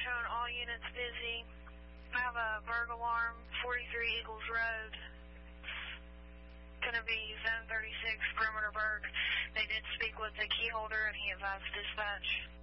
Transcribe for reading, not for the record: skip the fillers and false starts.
Tone, all units busy. I have a burg alarm, 43 Eagles Road. Going to be Zone 36, perimeter burg. They did speak with the key holder, and he advised dispatch.